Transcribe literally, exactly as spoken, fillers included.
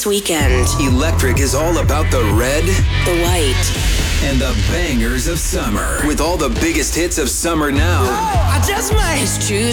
this weekend. Electric is all about the red, the white, and the bangers of summer. With all the biggest hits of summer now. I just might choose